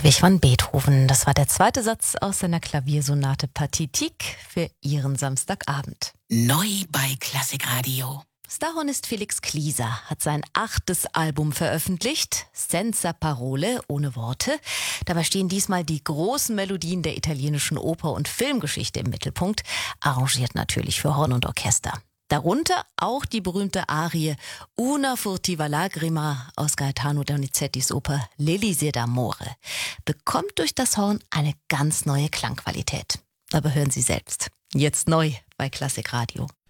Ludwig van Beethoven. Das war der zweite Satz aus seiner Klaviersonate Pathétique für Ihren Samstagabend. Neu bei Klassikradio. Starhornist Felix Klieser hat sein 8. Album veröffentlicht, Senza Parole, ohne Worte. Dabei stehen diesmal die großen Melodien der italienischen Oper- und Filmgeschichte im Mittelpunkt, arrangiert natürlich für Horn und Orchester. Darunter auch die berühmte Arie Una furtiva lagrima aus Gaetano Donizettis Oper L'Elisir d'Amore. Bekommt durch das Horn eine ganz neue Klangqualität. Aber hören Sie selbst. Jetzt neu bei Klassikradio.